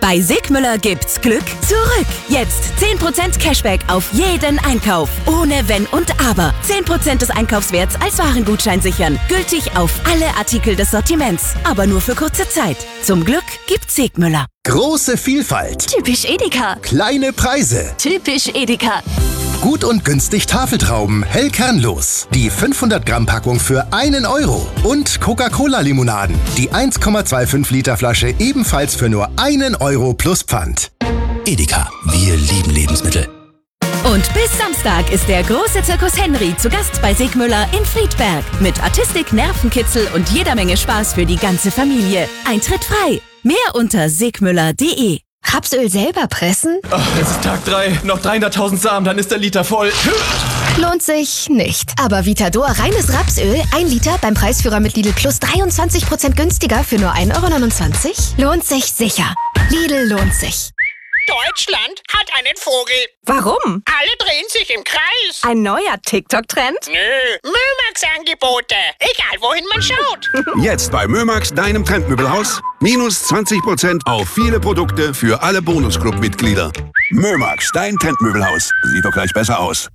Bei Sigmüller gibt's Glück zurück. Jetzt 10% Cashback auf jeden Einkauf. Ohne Wenn und Aber. 10% des Einkaufswerts als Warengutschein sichern. Gültig auf alle Artikel des Sortiments. Aber nur für kurze Zeit. Zum Glück gibt's Sigmüller. Große Vielfalt. Typisch Edeka. Kleine Preise. Typisch Edeka. Gut und günstig Tafeltrauben, hell kernlos. Die 500 Gramm Packung für 1 Euro. Und Coca-Cola-Limonaden. Die 1,25 Liter Flasche ebenfalls für nur 1 Euro plus Pfand. Edeka, wir lieben Lebensmittel. Und bis Samstag ist der große Zirkus Henry zu Gast bei Sigmüller in Friedberg. Mit Artistik, Nervenkitzel und jeder Menge Spaß für die ganze Familie. Eintritt frei. Mehr unter sigmüller.de. Rapsöl selber pressen? Ach, es ist Tag 3. Noch 300.000 Samen, dann ist der Liter voll. Lohnt sich nicht. Aber Vitador reines Rapsöl, 1 Liter beim Preisführer mit Lidl Plus 23% günstiger für nur 1,29 €? Lohnt sich sicher. Lidl lohnt sich. Deutschland hat einen Vogel. Warum? Alle drehen sich im Kreis. Ein neuer TikTok-Trend? Nö, Mömax-Angebote. Egal, wohin man schaut. Jetzt bei Mömax, deinem Trendmöbelhaus. Minus 20% auf viele Produkte für alle Bonusclub-Mitglieder. Mömax, dein Trendmöbelhaus. Sieht doch gleich besser aus.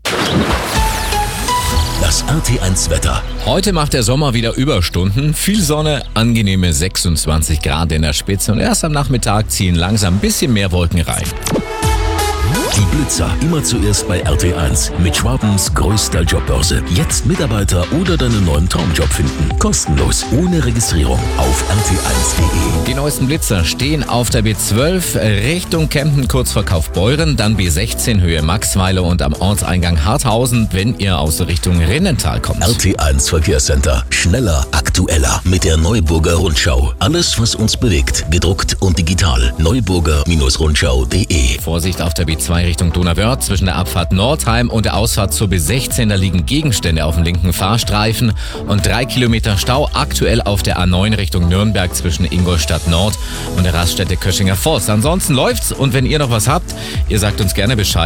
Das RT1 Wetter. Heute macht der Sommer wieder Überstunden. Viel Sonne, angenehme 26 Grad in der Spitze und erst am Nachmittag ziehen langsam ein bisschen mehr Wolken rein. Die Blitzer immer zuerst bei RT1 mit Schwabens größter Jobbörse. Jetzt Mitarbeiter oder deinen neuen Traumjob finden. Kostenlos, ohne Registrierung auf rt1.de. Die neuesten Blitzer stehen auf der B12 Richtung Kempten, kurz vor Kaufbeuren, dann B16 Höhe Maxweiler und am Ortseingang Harthausen, wenn ihr aus der Richtung Rinnental kommt. RT1 Verkehrscenter. Schneller, aktueller mit der Neuburger Rundschau. Alles, was uns bewegt, gedruckt und digital. Neuburger-Rundschau.de. Vorsicht auf der B2 Richtung Donauwörth zwischen der Abfahrt Nordheim und der Ausfahrt zur B16. Da liegen Gegenstände auf dem linken Fahrstreifen und 3 Kilometer Stau aktuell auf der A9 Richtung Nürnberg zwischen Ingolstadt Nord und der Raststätte Köschinger Forst. Ansonsten läuft's und wenn ihr noch was habt, ihr sagt uns gerne Bescheid.